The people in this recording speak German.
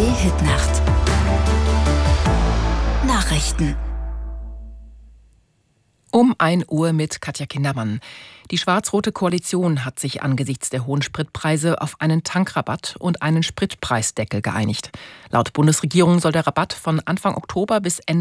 ARD-Hitnacht. Nachrichten. Um 1 Uhr mit Katja Kindermann. Die schwarz-rote Koalition hat sich angesichts der hohen Spritpreise auf einen Tankrabatt und einen Spritpreisdeckel geeinigt. Laut Bundesregierung soll der Rabatt von Anfang Oktober bis Ende